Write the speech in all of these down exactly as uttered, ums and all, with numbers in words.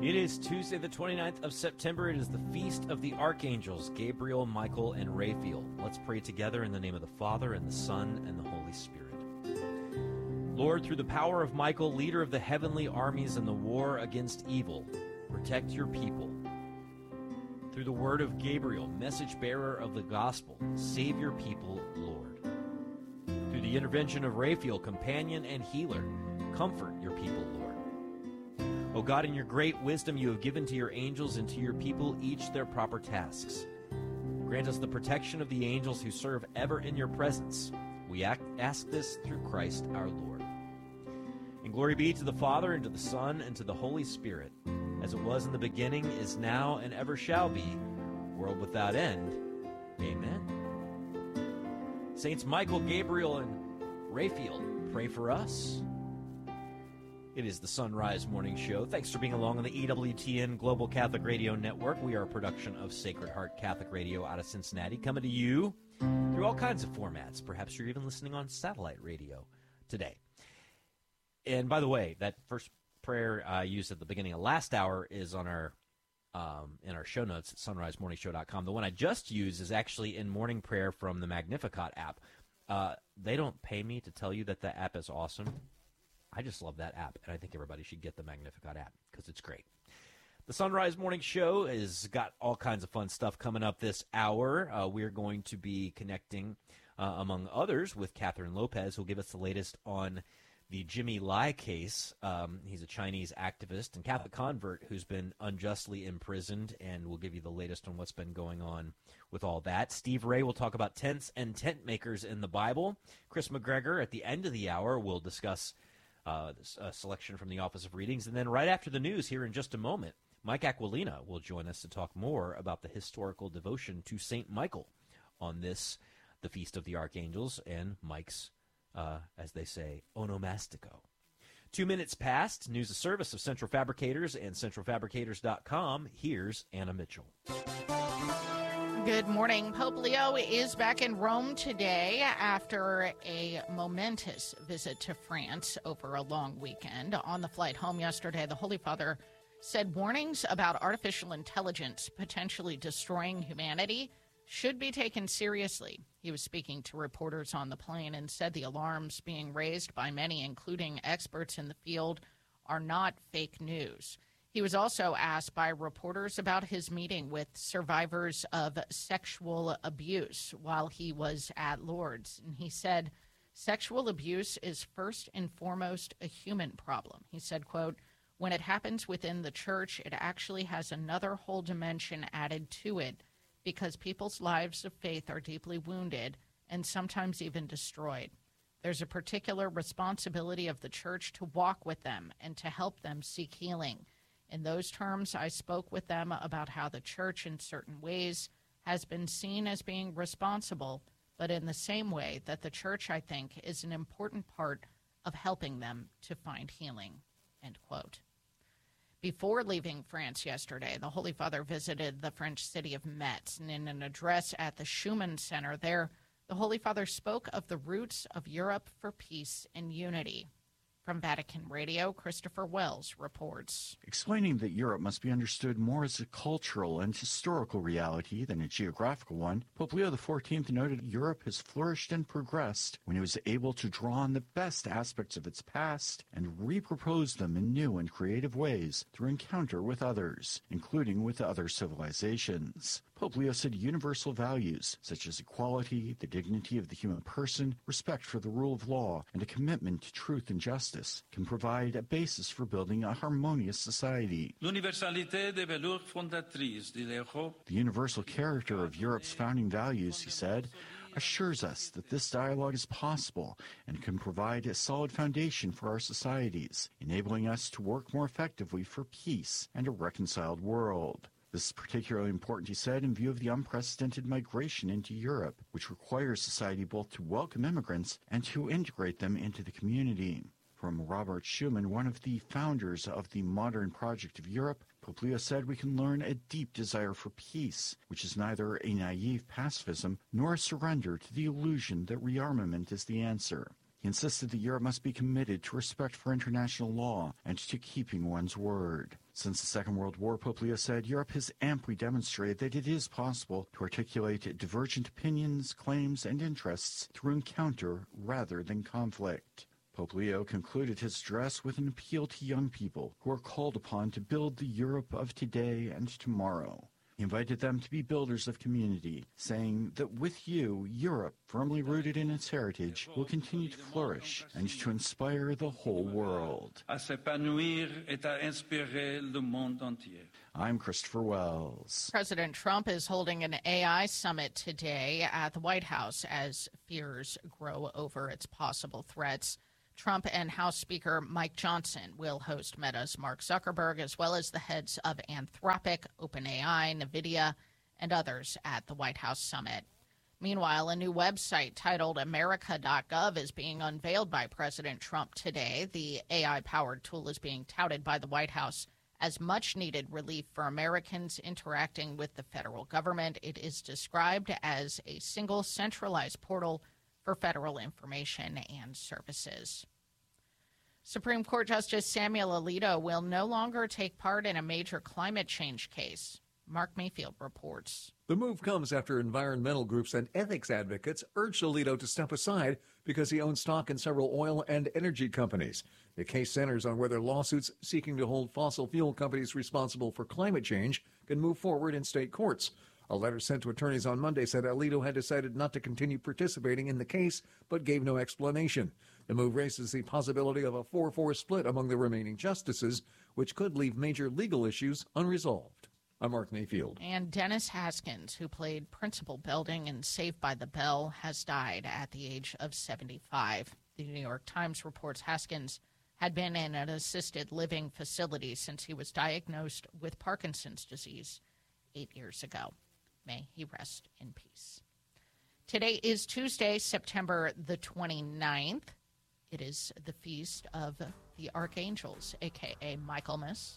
It is Tuesday, the twenty-ninth of September. It is the Feast of the Archangels, Gabriel, Michael, and Raphael. Let's pray together in the name of the Father, and the Son, and the Holy Spirit. Lord, through the power of Michael, leader of the heavenly armies in the war against evil, protect your people. Through the word of Gabriel, message bearer of the gospel, save your people, Lord. Through the intervention of Raphael, companion and healer, comfort your people, Lord. O God, in your great wisdom, you have given to your angels and to your people each their proper tasks. Grant us the protection of the angels who serve ever in your presence. We ask this through Christ our Lord. And glory be to the Father, and to the Son, and to the Holy Spirit, as it was in the beginning, is now, and ever shall be, world without end. Amen. Saints Michael, Gabriel, and Raphael, pray for us. It is the Sunrise Morning Show. Thanks for being along on the E W T N Global Catholic Radio Network. We are a production of Sacred Heart Catholic Radio out of Cincinnati, coming to you through all kinds of formats. Perhaps you're even listening on satellite radio today. And by the way, that first prayer I used at the beginning of last hour is on our um, in our show notes at sunrise morning show dot com. The one I just used is actually in morning prayer from the Magnificat app. Uh, they don't pay me to tell you that the app is awesome. I just love that app, and I think everybody should get the Magnificat app because it's great. The Sunrise Morning Show has got all kinds of fun stuff coming up this hour. Uh, we're going to be connecting, uh, among others, with Catherine Lopez, who will give us the latest on the Jimmy Lai case. Um, he's a Chinese activist and Catholic convert who's been unjustly imprisoned, and we'll give you the latest on what's been going on with all that. Steve Ray will talk about tents and tent makers in the Bible. Chris McGregor, at the end of the hour, will discuss Uh, a selection from the Office of Readings. And then right after the news here in just a moment, Mike Aquilina will join us to talk more about the historical devotion to Saint Michael on this, the Feast of the Archangels, and Mike's, uh, as they say, onomastico. Two minutes past, news of service of Central Fabricators and central fabricators dot com. Here's Anna Mitchell. Good morning. Pope Leo is back in Rome today after a momentous visit to France over a long weekend. On the flight home yesterday, the Holy Father said warnings about artificial intelligence potentially destroying humanity should be taken seriously. He was speaking to reporters on the plane and said the alarms being raised by many, including experts in the field, are not fake news. He was also asked by reporters about his meeting with survivors of sexual abuse while he was at Lourdes. And he said, sexual abuse is first and foremost a human problem. He said, quote, when it happens within the church, it actually has another whole dimension added to it because people's lives of faith are deeply wounded and sometimes even destroyed. There's a particular responsibility of the church to walk with them and to help them seek healing. In those terms, I spoke with them about how the church in certain ways has been seen as being responsible, but in the same way that the church, I think, is an important part of helping them to find healing, end quote. Before leaving France yesterday, the Holy Father visited the French city of Metz, and in an address at the Schumann Center there, the Holy Father spoke of the roots of Europe for peace and unity. From Vatican Radio, Christopher Wells reports. Explaining that Europe must be understood more as a cultural and historical reality than a geographical one, Pope Leo the fourteenth noted Europe has flourished and progressed when it was able to draw on the best aspects of its past and repropose them in new and creative ways through encounter with others, including with other civilizations. Pope Leo said universal values, such as equality, the dignity of the human person, respect for the rule of law, and a commitment to truth and justice, can provide a basis for building a harmonious society. L'universalité des valeurs fondatrices de l'Europe. The universal character of Europe's founding values, he said, assures us that this dialogue is possible and can provide a solid foundation for our societies, enabling us to work more effectively for peace and a reconciled world. This is particularly important, he said, in view of the unprecedented migration into Europe, which requires society both to welcome immigrants and to integrate them into the community. From Robert Schuman, one of the founders of the modern project of Europe, Pope Leo said we can learn a deep desire for peace, which is neither a naive pacifism nor a surrender to the illusion that rearmament is the answer. He insisted that Europe must be committed to respect for international law and to keeping one's word. Since the Second World War, Pope Leo said, Europe has amply demonstrated that it is possible to articulate divergent opinions, claims, and interests through encounter rather than conflict. Pope Leo concluded his address with an appeal to young people who are called upon to build the Europe of today and tomorrow. He invited them to be builders of community, saying that with you, Europe, firmly rooted in its heritage, will continue to flourish and to inspire the whole world. I'm Christopher Wells. President Trump is holding an A I summit today at the White House as fears grow over its possible threats. Trump and House Speaker Mike Johnson will host Meta's Mark Zuckerberg, as well as the heads of Anthropic, OpenAI, NVIDIA, and others at the White House summit. Meanwhile, a new website titled America dot gov is being unveiled by President Trump today. The A I-powered tool is being touted by the White House as much-needed relief for Americans interacting with the federal government. It is described as a single centralized portal for federal information and services. Supreme Court Justice Samuel Alito will no longer take part in a major climate change case. Mark Mayfield reports. The move comes after environmental groups and ethics advocates urged Alito to step aside because he owns stock in several oil and energy companies. The case centers on whether lawsuits seeking to hold fossil fuel companies responsible for climate change can move forward in state courts. A letter sent to attorneys on Monday said Alito had decided not to continue participating in the case, but gave no explanation. The move raises the possibility of a four four split among the remaining justices, which could leave major legal issues unresolved. I'm Mark Mayfield. And Dennis Haskins, who played Principal Belding in Saved by the Bell, has died at the age of seventy-five. The New York Times reports Haskins had been in an assisted living facility since he was diagnosed with Parkinson's disease eight years ago. May he rest in peace. Today is Tuesday, September the twenty-ninth. It is the feast of the Archangels, a k a. Michaelmas,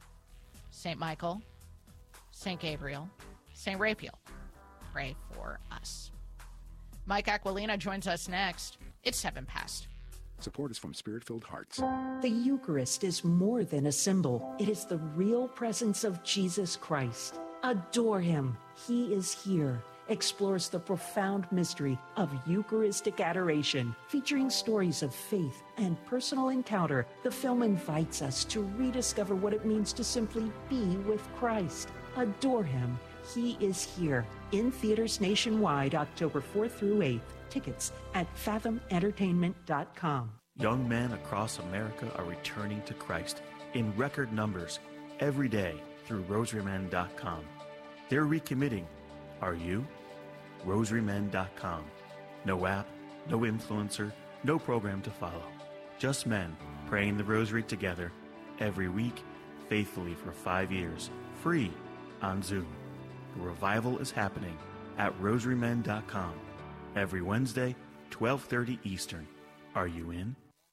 Saint Michael, Saint Gabriel, Saint Raphael. Pray for us. Mike Aquilina joins us next. It's seven past. Support is from Spirit-Filled Hearts. The Eucharist is more than a symbol. It is the real presence of Jesus Christ. Adore him. He is here. Explores the profound mystery of Eucharistic adoration. Featuring stories of faith and personal encounter, the film invites us to rediscover what it means to simply be with Christ. Adore him. He is here. In theaters nationwide, October fourth through eighth. Tickets at fathom entertainment dot com. Young men across America are returning to Christ in record numbers every day through rosary men dot com. They're recommitting. Are you? rosary men dot com. No app, no influencer, no program to follow. Just men praying the rosary together every week, faithfully for five years, free on Zoom. The revival is happening at rosary men dot com every Wednesday, twelve thirty Eastern. Are you in?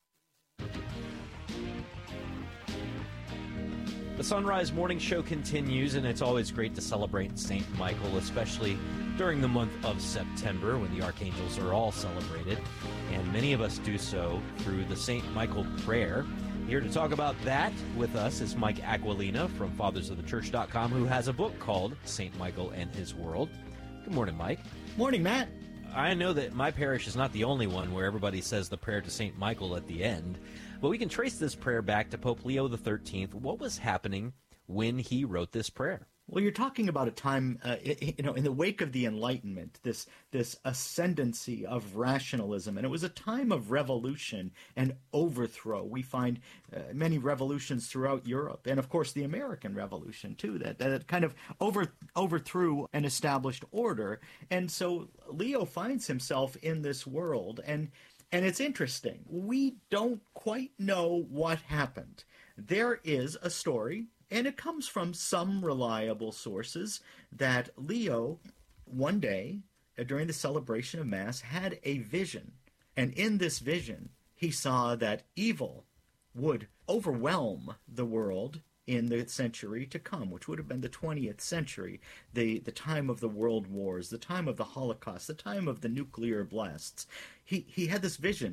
The Sunrise Morning Show continues, and it's always great to celebrate Saint Michael, especially during the month of September when the archangels are all celebrated, and many of us do so through the Saint Michael prayer. Here to talk about that with us is Mike Aquilina from fathers of the church dot com, who has a book called Saint Michael and His World. Good morning, Mike. Morning, Matt. I know that my parish is not the only one where everybody says the prayer to Saint Michael at the end, but we can trace this prayer back to Pope Leo the thirteenth. What was happening when he wrote this prayer? Well, you're talking about a time, uh, you know, in the wake of the Enlightenment, this this ascendancy of rationalism, and it was a time of revolution and overthrow. We find uh, many revolutions throughout Europe, and of course the American Revolution too, that that kind of over overthrew an established order. And so Leo finds himself in this world, and and it's interesting. We don't quite know what happened. There is a story, and it comes from some reliable sources, that Leo, one day, during the celebration of Mass, had a vision. And in this vision, he saw that evil would overwhelm the world in the century to come, which would have been the twentieth century, the, the time of the world wars, the time of the Holocaust, the time of the nuclear blasts. He, he had this vision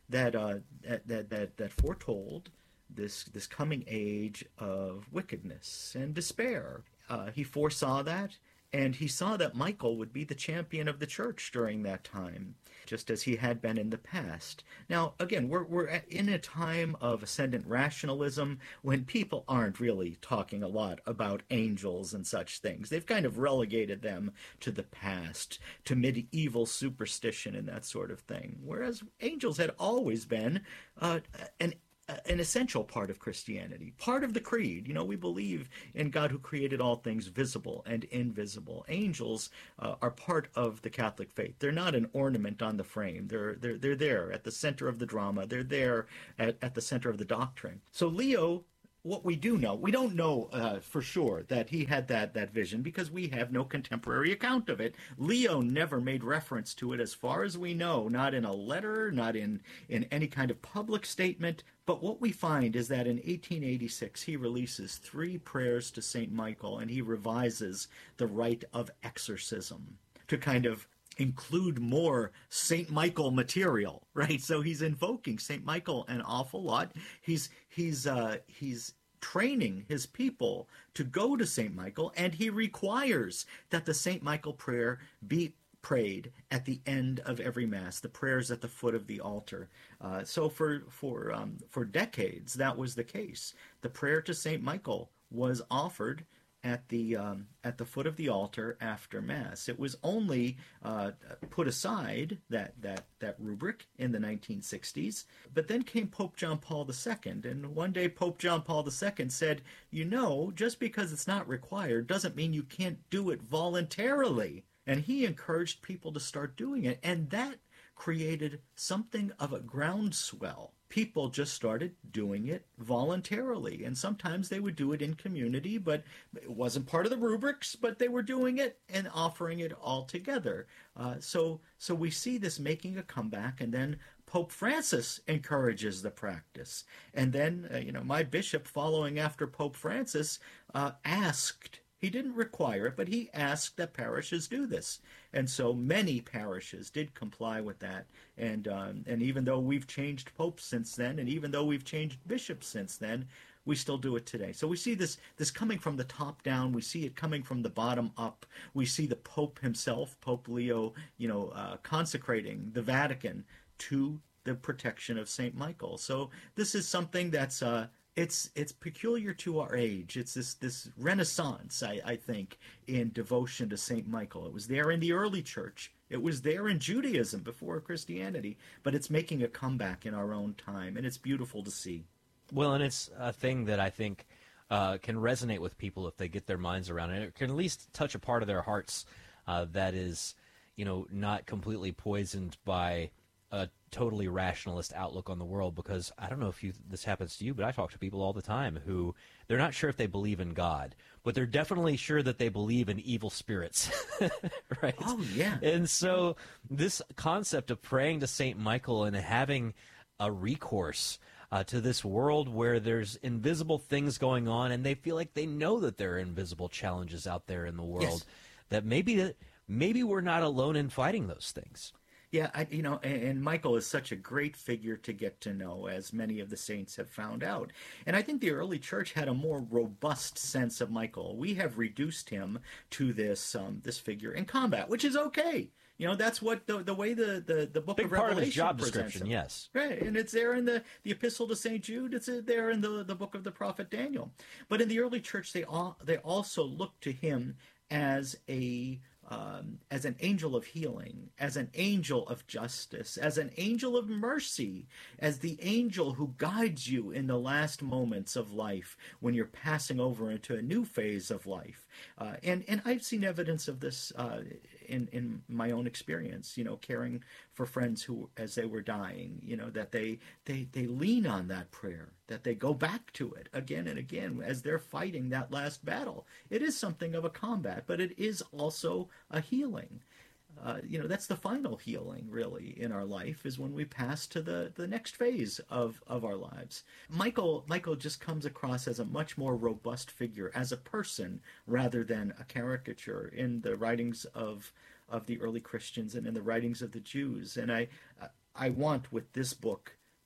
that uh, that, that that that foretold this this coming age of wickedness and despair. Uh, he foresaw that, and he saw that Michael would be the champion of the church during that time, just as he had been in the past. Now, again, we're we're in a time of ascendant rationalism when people aren't really talking a lot about angels and such things. They've kind of relegated them to the past, to medieval superstition and that sort of thing, whereas angels had always been uh, an an essential part of Christianity, part of the creed. You know, we believe in God who created all things visible and invisible. Angels uh, are part of the Catholic faith. They're not an ornament on the frame. They're they're they're there at the center of the drama. They're there at, at the center of the doctrine. So Leo, what we do know, we don't know uh, for sure that he had that that vision because we have no contemporary account of it. Leo never made reference to it as far as we know, not in a letter, not in, in any kind of public statement. But what we find is that in eighteen eighty-six, he releases three prayers to Saint Michael, and he revises the rite of exorcism to kind of include more Saint Michael material, right? So he's invoking Saint Michael an awful lot. He's he's uh, he's training his people to go to Saint Michael, and he requires that the Saint Michael prayer be prayed at the end of every Mass, the prayers at the foot of the altar. Uh, so for for um, for decades, that was the case. The prayer to Saint Michael was offered at the um, at the foot of the altar after Mass. It was only uh, put aside, that that that rubric, in the nineteen sixties. But then came Pope John Paul the Second, and one day Pope John Paul the Second said, you know, just because it's not required doesn't mean you can't do it voluntarily. And he encouraged people to start doing it, and that created something of a groundswell. People just started doing it voluntarily, and sometimes they would do it in community, but it wasn't part of the rubrics, but they were doing it and offering it all together. Uh, so, so we see this making a comeback, and then Pope Francis encourages the practice. And then, uh, you know, my bishop, following after Pope Francis, uh, asked, he didn't require it, but he asked that parishes do this. And so many parishes did comply with that. And um, and even though we've changed popes since then, and even though we've changed bishops since then, we still do it today. So we see this this coming from the top down. We see it coming from the bottom up. We see the Pope himself, Pope Leo, you know, uh, consecrating the Vatican to the protection of Saint Michael. So this is something that's uh, It's it's peculiar to our age. It's this this renaissance, I, I think, in devotion to Saint Michael. It was there in the early church. It was there in Judaism before Christianity. But it's making a comeback in our own time, and it's beautiful to see. Well, and it's a thing that I think uh, can resonate with people if they get their minds around it. It can at least touch a part of their hearts uh, that is, you know, not completely poisoned by a totally rationalist outlook on the world. Because I don't know if you, this happens to you, but I talk to people all the time who they're not sure if they believe in God, but they're definitely sure that they believe in evil spirits, right? Oh, yeah. And so this concept of praying to Saint Michael and having a recourse uh, to this world where there's invisible things going on, and they feel like they know that there are invisible challenges out there in the world, yes. that maybe that maybe we're not alone in fighting those things. Yeah, I, you know, and, and Michael is such a great figure to get to know, as many of the saints have found out. And I think the early church had a more robust sense of Michael. We have reduced him to this um, this figure in combat, which is okay. You know, that's what the the way the, the, the book Big of part Revelation of his job presents description, him. yes. Right, and it's there in the, the Epistle to Saint Jude. It's there in the, the book of the prophet Daniel. But in the early church, they all, they also looked to him as a Um, as an angel of healing, as an angel of justice, as an angel of mercy, as the angel who guides you in the last moments of life when you're passing over into a new phase of life. Uh, and, and I've seen evidence of this uh, in, in my own experience, you know, caring for friends who, as they were dying, you know, that they, they, they lean on that prayer, that they go back to it again and again as they're fighting that last battle. It is something of a combat, but it is also a healing. Uh, you know, that's the final healing, really, in our life, is when we pass to the, the next phase of, of our lives. Michael Michael just comes across as a much more robust figure, as a person, rather than a caricature in the writings of of the early Christians and in the writings of the Jews. And I I want, with this book,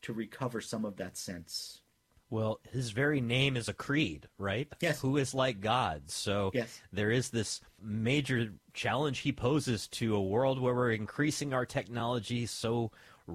to recover some of that sense. Well, his very name is a creed, right? Yes. Who is like God? So yes. There is this major challenge he poses to a world where we're increasing our technology so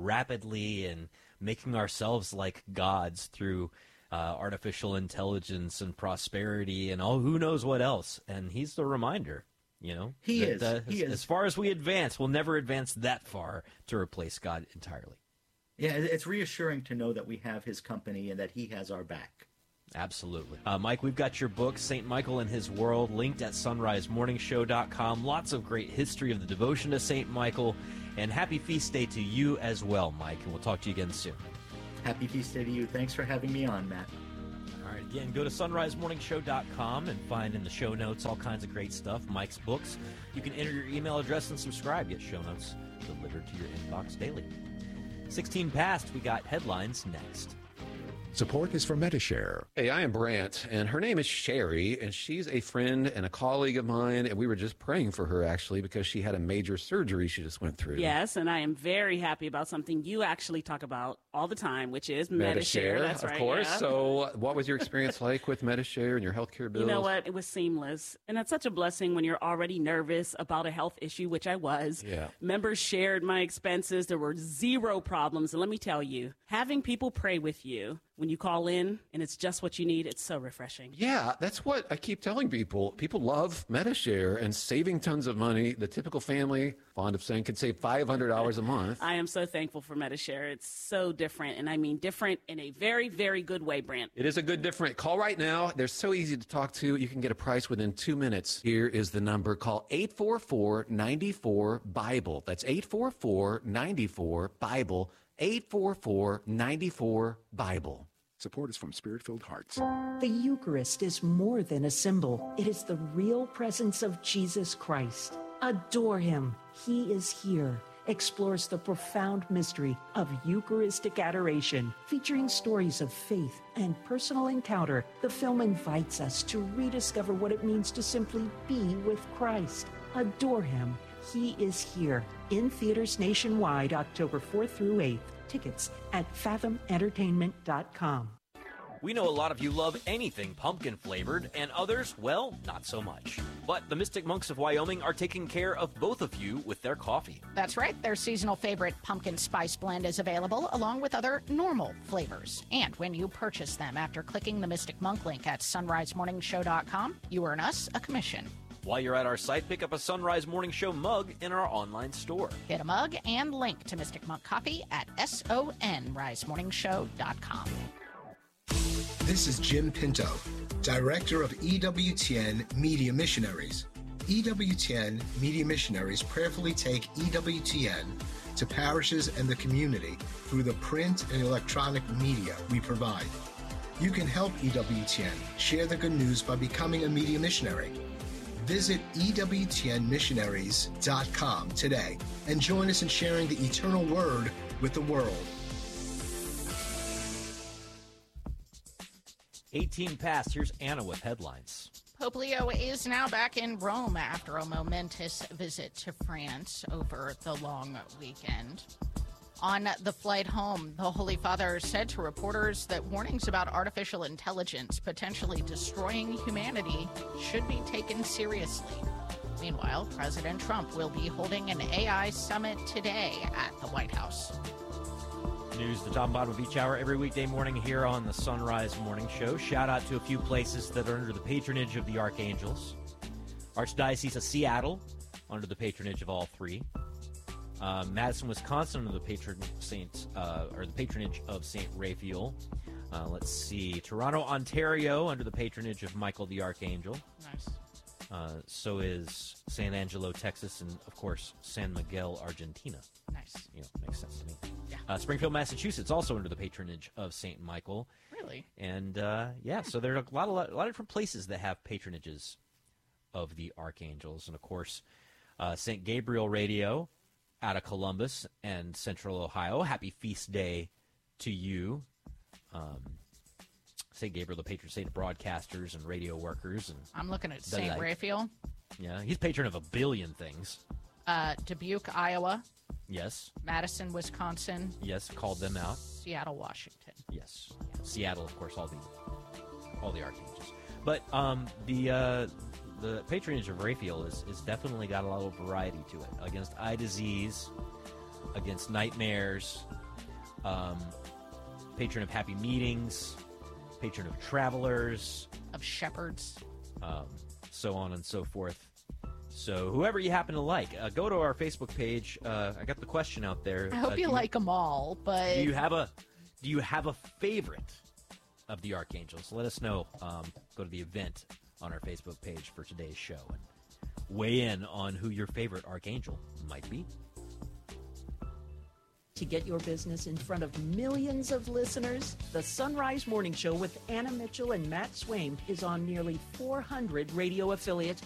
rapidly and making ourselves like gods through uh, artificial intelligence and prosperity and all who knows what else. And he's the reminder, you know? He that, is. Uh, he as, is. as far as we advance, we'll never advance that far to replace God entirely. Yeah, it's reassuring to know that we have his company and that he has our back. Absolutely. Uh, Mike, we've got your book, Saint Michael and His World, linked at sunrise morning show dot com. Lots of great history of the devotion to Saint Michael. And happy feast day to you as well, Mike. And we'll talk to you again soon. Happy feast day to you. Thanks for having me on, Matt. All right, again, go to sunrise morning show dot com and find in the show notes all kinds of great stuff, Mike's books. You can enter your email address and subscribe. Get show notes delivered to your inbox daily. sixteen past, we got headlines next. Support is for Metashare. Hey, I am Brant, and her name is Sherry, and she's a friend and a colleague of mine, and we were just praying for her, actually, because she had a major surgery she just went through. Yes, and I am very happy about something you actually talk about all the time, which is Metashare. Metashare. That's of right, course. yeah. So what was your experience like with Metashare and your healthcare bills? You know what? It was seamless. And it's such a blessing when you're already nervous about a health issue, which I was. Yeah. Members shared my expenses. There were zero problems. And let me tell you, having people pray with you when you call in and it's just what you need, it's so refreshing. Yeah, that's what I keep telling people. People love Metashare and saving tons of money. The typical family, fond of saying, could save five hundred dollars a month. I am so thankful for Metashare. It's so different. And I mean different in a very, very good way, Brant. It is a good different. Call right now. They're so easy to talk to. You can get a price within two minutes. Here is the number. Call eight four four, nine four, BIBLE. That's eight four four, nine four, BIBLE. eight four four, nine four, BIBLE. Support is from Spirit-Filled Hearts. The Eucharist is more than a symbol. It is the real presence of Jesus Christ. Adore him. He is here. Explores the profound mystery of Eucharistic adoration, featuring stories of faith and personal encounter. The film invites us to rediscover what it means to simply be with Christ. Adore him. He is here. In theaters nationwide, October fourth through eighth. Tickets at fathom entertainment dot com. We know a lot of you love anything pumpkin-flavored, and others, well, not so much. But the Mystic Monks of Wyoming are taking care of both of you with their coffee. That's right. Their seasonal favorite pumpkin spice blend is available, along with other normal flavors. And when you purchase them after clicking the Mystic Monk link at sunrise morning show dot com, you earn us a commission. While you're at our site, pick up a Sunrise Morning Show mug in our online store. Get a mug and link to Mystic Monk Coffee at sunrise morning show dot com. This is Jim Pinto, Director of E W T N Media Missionaries. E W T N Media Missionaries prayerfully take E W T N to parishes and the community through the print and electronic media we provide. You can help E W T N share the good news by becoming a media missionary. Visit E W T N missionaries dot com today and join us in sharing the eternal word with the world. eighteen past, here's Anna with headlines. Pope Leo is now back in Rome after a momentous visit to France over the long weekend. On the flight home, the Holy Father said to reporters that warnings about artificial intelligence potentially destroying humanity should be taken seriously. Meanwhile, President Trump will be holding an A I summit today at the White House. News, the top and bottom of each hour every weekday morning here on the Sunrise Morning Show. Shout out to a few places that are under the patronage of the Archangels. Archdiocese of Seattle, under the patronage of all three. Uh, Madison, Wisconsin, under the patron Saint, uh, or the patronage of Saint Raphael. Uh, let's see, Toronto, Ontario, under the patronage of Michael the Archangel. Nice. Uh, so is San Angelo, Texas, and of course San Miguel, Argentina. Nice. You know, makes sense to me. Yeah. Uh, Springfield, Massachusetts, also under the patronage of Saint Michael. Really? And uh, yeah, so there are a lot, a lot, a lot of different places that have patronages of the archangels, and of course, uh, Saint Gabriel Radio out of Columbus and Central Ohio. Happy feast day to you. Um, Saint Gabriel, the patron saint of broadcasters and radio workers. And I'm looking at Saint Raphael. Yeah, he's patron of a billion things. Uh, Dubuque, Iowa. Yes. Madison, Wisconsin. Yes, called them out. Seattle, Washington. Yes. Seattle, of course, all the all the archangels. But um, the uh, the patronage of Raphael is, is definitely got a lot of variety to it. Against eye disease, against nightmares, um, patron of happy meetings, patron of travelers, of shepherds, um, so on and so forth. So whoever you happen to like, uh, go to our Facebook page. Uh, I got the question out there. I hope uh, you, you like them all, but do you have a do you have a favorite of the archangels? Let us know. Um, go to the event on our Facebook page for today's show and weigh in on who your favorite archangel might be. To get your business in front of millions of listeners, the Sunrise Morning Show with Anna Mitchell and Matt Swaim is on nearly four hundred radio affiliates